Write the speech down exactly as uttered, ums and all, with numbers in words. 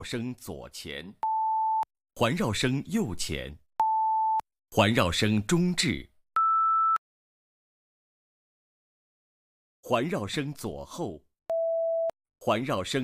声左前，环绕声右前，环绕声中置，环绕声左后，环绕声